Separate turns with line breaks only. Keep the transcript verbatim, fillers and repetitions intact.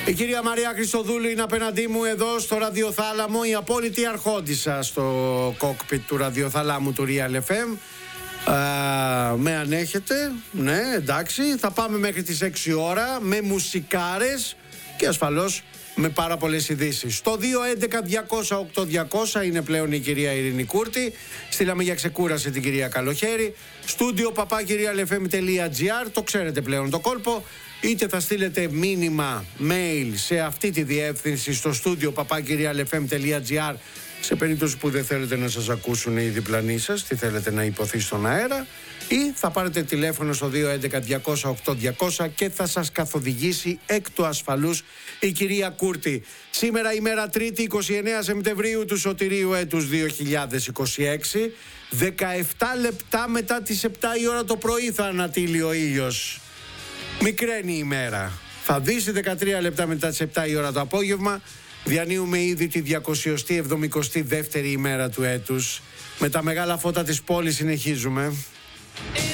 Η κυρία Μαρία Χριστοδούλου είναι απέναντί μου εδώ στο ραδιοθάλαμο, η απόλυτη αρχόντισσα στο κόκπιτ του ραδιοθαλάμου του Real εφ εμ. Α, με ανέχετε, ναι, εντάξει, θα πάμε μέχρι τις έξι ώρα με μουσικάρες και ασφαλώς με πάρα πολλές ειδήσεις. Στο δύο έντεκα διακόσια οκτώ διακόσια είναι πλέον η κυρία Ειρήνη Κούρτη. Στείλαμε για ξεκούραση την κυρία Καλοχέρη. Στούντιο παπάκι real f m τελεία g r, το ξέρετε πλέον το κόλπο. Είτε θα στείλετε μήνυμα, mail σε αυτή τη διεύθυνση στο στούντιο παπάκι real f m τελεία g r σε περίπτωση που δεν θέλετε να σας ακούσουν οι διπλανοί σας, τι θέλετε να υποθεί στον αέρα, ή θα πάρετε τηλέφωνο στο δύο έντεκα διακόσια οκτώ διακόσια και θα σας καθοδηγήσει εκ του ασφαλούς η κυρία Κούρτη. Σήμερα ημέρα Τρίτη, εικοστή ενάτη Σεπτεμβρίου του σωτηρίου έτους δύο χιλιάδες είκοσι έξι, δεκαεπτά λεπτά μετά τις επτά η ώρα το πρωί θα ανατείλει ο ήλιος. Μικραίνει η ημέρα. Θα δύσει δεκατρία λεπτά μετά τις επτά η ώρα το απόγευμα. Διανύουμε ήδη τη διακόσια εβδομηκοστή δεύτερη ημέρα του έτους. Με τα μεγάλα φώτα της πόλης συνεχίζουμε.